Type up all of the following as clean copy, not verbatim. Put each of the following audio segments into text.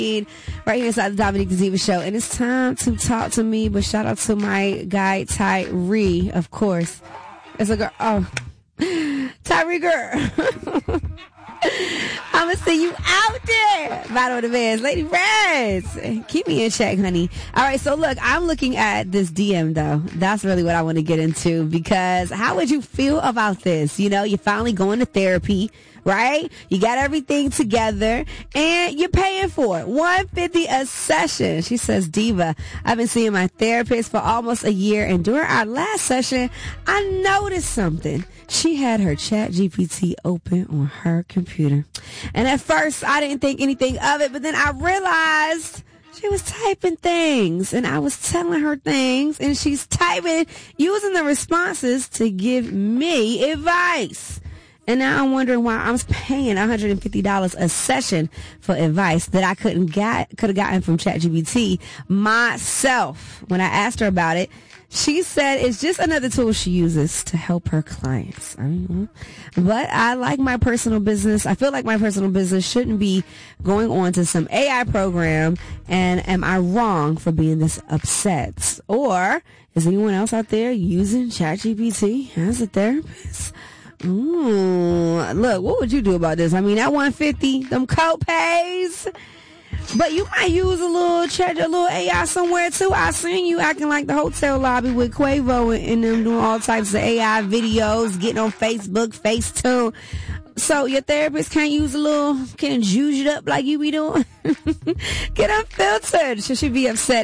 right here inside the Dominique the Diva Show. And it's time to talk to me, but shout out to my guy, Tyree, of course. It's a girl. Oh, Tyree girl. I'm going to see you out there. Battle of the Bands. Lady Reds. Keep me in check, honey. All right, so look, I'm looking at this DM, though. That's really what I want to get into, because how would you feel about this? You know, you're finally going to therapy, right? You got everything together, and you're paying for it. $150 a session. She says, Diva, I've been seeing my therapist for almost a year, and during our last session, I noticed something. She had her ChatGPT open on her computer. And at first, I didn't think anything of it, but then I realized she was typing things, and I was telling her things, and she's typing, using the responses to give me advice. And now I'm wondering why I'm paying $150 a session for advice that I could have gotten from ChatGPT myself. When I asked her about it, she said it's just another tool she uses to help her clients. But I like my personal business. I feel like my personal business shouldn't be going on to some AI program. And am I wrong for being this upset? Or is anyone else out there using ChatGPT as a therapist? Look, what would you do about this? I mean, that $150, them co-pays. But you might use a little AI somewhere too. I seen you acting like the hotel lobby with Quavo and them doing all types of AI videos, getting on Facebook, Facetune. So your therapist can't juice it up like you be doing? Get unfiltered. Should she be upset?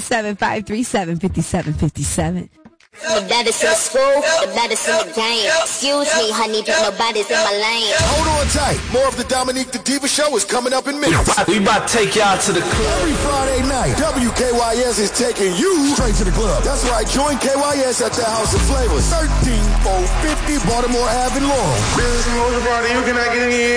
877-537-5757. The baddest in the school, the baddest in the game. Excuse me, honey, but nobody's in my lane. Hold on tight. More of the Dominique the Diva Show is coming up in minutes. We about to take y'all to the club. Every Friday night, WKYS is taking you straight to the club. That's right, join KYS at the House of Flavors, 13450 Baltimore Ave in Laurel. Business promotion party, you cannot get in here.